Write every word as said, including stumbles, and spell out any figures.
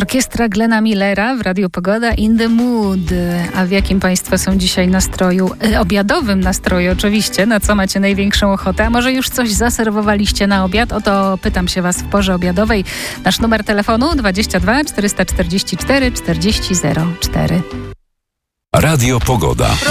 Orkiestra Glena Millera w Radiu Pogoda, In the Mood. A w jakim Państwo są dzisiaj nastroju? E, obiadowym nastroju oczywiście. Na co macie największą ochotę? A może już coś zaserwowaliście na obiad? Oto pytam się Was w porze obiadowej. Nasz numer telefonu dwadzieścia dwa czterysta czterdzieści cztery czterdzieści zero cztery. Radio Pogoda.